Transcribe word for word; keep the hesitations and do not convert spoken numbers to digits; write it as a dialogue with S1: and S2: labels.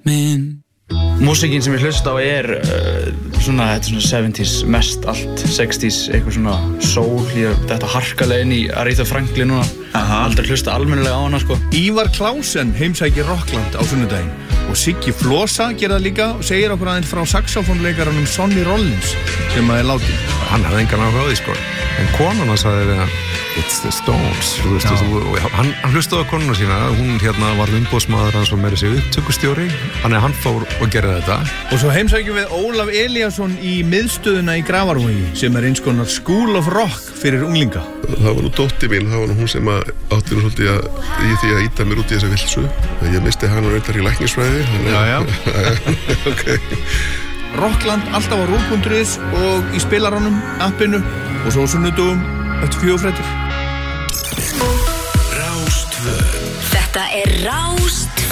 S1: minn. Músíkin sem ég hlusta á er uh, svona, þetta er svona seventies mest allt, sixties, eitthvað svona soul, ég þetta harkalega inn í Aretha Franklin núna. Aha. Aldrei hlusta almennilega á hana sko.
S2: Ívar Klausen heimsækir Rockland á sunnudaginn og Siggi Flosa gerir það líka og segir okkur aðeins frá saxofónleikaranum Sonny Rollins sem að er látinn.
S3: Hann hafði engan áhuga á því sko, en konan hans sagði við hann It's the Stones, þú veist, og hann, hann hlustaði á konuna sína, hún hérna var umboðsmaður hans og meira sig upptökustjóri, þannig að hann fór og gerði þetta.
S2: Og svo heimsækjum við Ólaf Elíasson í miðstöðuna í Grafarvogi sem er eins konar School of Rock fyrir unglinga.
S4: Það var nú dóttir mín, það var nú hún sem að átti nú svolítið að, í því að íta mér út í þessa vilsu. Ég misti hann og reyndar í læknisfræði.
S2: Já, já.
S4: Okay.
S2: Rockland alltaf á rúv punktur is og í spilaranum, appinu og svo sunnudugum eftir fjögurfréttir.
S5: Rás tvö. Þetta er Rás tvö.